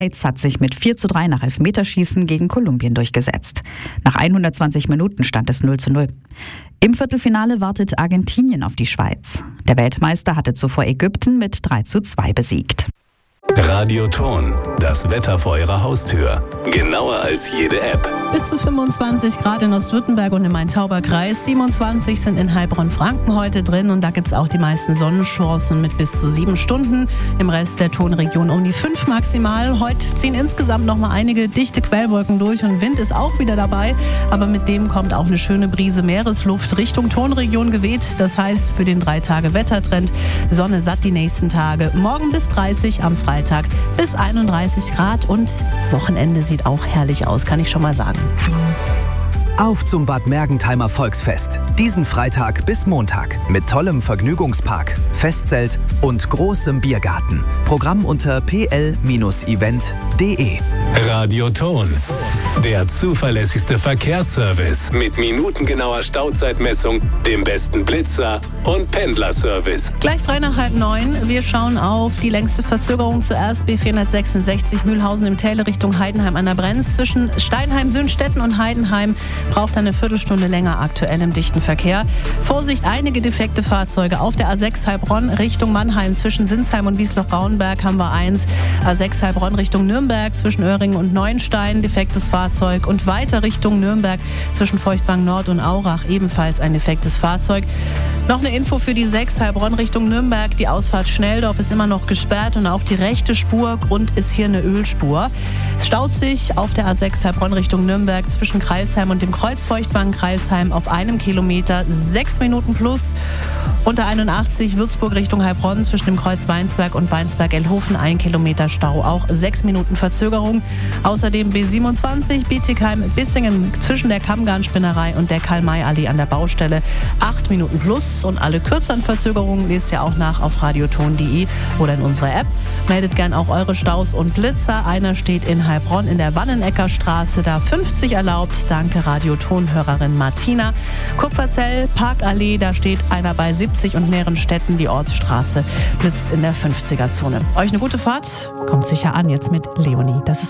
Schweiz hat sich mit 4:3 nach Elfmeterschießen gegen Kolumbien durchgesetzt. Nach 120 Minuten stand es 0:0. Im Viertelfinale wartet Argentinien auf die Schweiz. Der Weltmeister hatte zuvor Ägypten mit 3:2 besiegt. Radio Thon, das Wetter vor Ihrer Haustür. Genauer als jede App. Bis zu 25 Grad in Ostwürttemberg und im Main-Tauber-Kreis. 27 sind in Heilbronn-Franken heute drin und da gibt es auch die meisten Sonnenchancen mit bis zu 7 Stunden. Im Rest der Thonregion um die 5 maximal. Heute ziehen insgesamt noch mal einige dichte Quellwolken durch und Wind ist auch wieder dabei. Aber mit dem kommt auch eine schöne Brise Meeresluft Richtung Thonregion geweht. Das heißt für den 3-Tage-Wettertrend Sonne satt die nächsten Tage. Morgen bis 30, am Freitag bis 31 Grad und Wochenende sieht auch herrlich aus, kann ich schon mal sagen. Auf zum Bad Mergentheimer Volksfest. Diesen Freitag bis Montag mit tollem Vergnügungspark, Festzelt und großem Biergarten. Programm unter pl-event.de. Radio Thon, der zuverlässigste Verkehrsservice mit minutengenauer Stauzeitmessung, dem besten Blitzer und Pendlerservice. Gleich 3 nach halb 9. Wir schauen auf die längste Verzögerung zuerst. B466 Mühlhausen im Täle Richtung Heidenheim an der Brenz. Zwischen Steinheim, Sünstetten und Heidenheim braucht eine Viertelstunde länger aktuell im dichten Verkehr. Vorsicht, einige defekte Fahrzeuge. Auf der A6 Heilbronn Richtung Mannheim zwischen Sinsheim und Wiesloch-Braunberg haben wir 1. A6 Heilbronn Richtung Nürnberg zwischen Öhringen und Neuenstein defektes Fahrzeug. Und weiter Richtung Nürnberg zwischen Feuchtwang Nord und Aurach ebenfalls ein defektes Fahrzeug. Noch eine Info für die 6 Heilbronn Richtung Nürnberg. Die Ausfahrt Schnelldorf ist immer noch gesperrt und auch die rechte Spur. Grund ist hier eine Ölspur. Es staut sich auf der A6 Heilbronn Richtung Nürnberg zwischen Kreilsheim und dem Kreuz Feuchtwang Kreilsheim auf 1 Kilometer 6 Minuten plus. Unter 81 Würzburg Richtung Heilbronn zwischen dem Kreuz Weinsberg und Weinsberg-Elhofen 1 Kilometer Stau, auch 6 Minuten Verzögerung. Außerdem B27 Bietigheim-Bissingen zwischen der Kammgarnspinnerei und der Karl-May-Allee an der Baustelle 8 Minuten plus. Und alle kürzeren Verzögerungen lest ihr auch nach auf radioton.de oder in unserer App. Meldet gern auch eure Staus und Blitzer. Einer steht in Heilbronn in der Wannenecker Straße, da 50 erlaubt. Danke Radioton-Hörerin Martina. Kupferzell, Parkallee, da steht einer bei 70 und mehreren Städten. Die Ortsstraße blitzt in der 50er-Zone. Euch eine gute Fahrt. Kommt sicher an jetzt mit Leonie. Das ist